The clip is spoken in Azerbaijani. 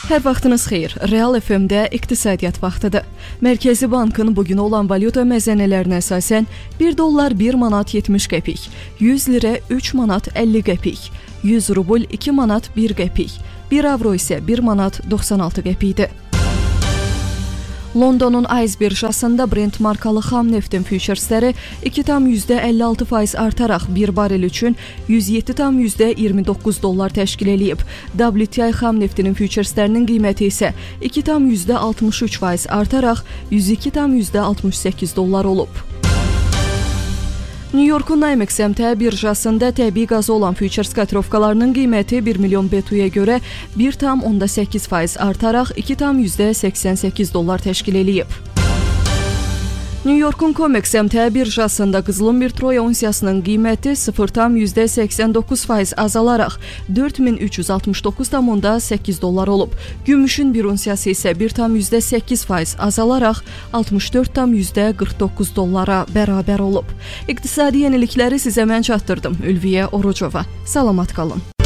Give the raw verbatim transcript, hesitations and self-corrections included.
Hər vaxtınız xeyir. Real F M-də iqtisadiyyat vaxtıdır. Mərkəzi Bankın bugün olan valyuta məzənələrinə əsasən bir dollar bir manat yetmiş qəpik, yüz lirə üç manat əlli qəpik, yüz rubl iki manat bir qəpik, bir avro isə bir manat doxsan altı qəpikdir. Londonun Ayz birjasında Brent markalı xam neftin füturesləri iki tam yüzdə əlli altı faiz artaraq bir barel üçün yüz yeddi tam yüzdə iyirmi doqquz dollar təşkil edib. W T I xam neftinin fütureslərinin qiyməti isə iki tam yüzdə altmış üç faiz artaraq yüz iki tam yüzdə altmış səkkiz dollar olub. New Yorkun Nymex M T birjasında təbii qazı olan futures kotirovkalarının qiyməti bir milyon B T U-ya görə bir tam onda səkkiz faiz artaraq iki tam yüzdə səksən səkkiz dollar təşkil edib. New Yorkun Comex M T birjasında qızılın bir troy unsiyasının qiyməti sıfır tam yüzdə səksən doqquz faiz azalaraq dörd min üç yüz altmış doqquz tam onda səkkiz dollar olub. Gümüşün bir unsiyası isə bir tam yüzdə səkkiz faiz azalaraq altmış dörd tam yüzdə qırx doqquz dollara bərabər olub. İqtisadi yenilikləri sizə mən çatdırdım. Ülviyə Orucova. Salamat qalın.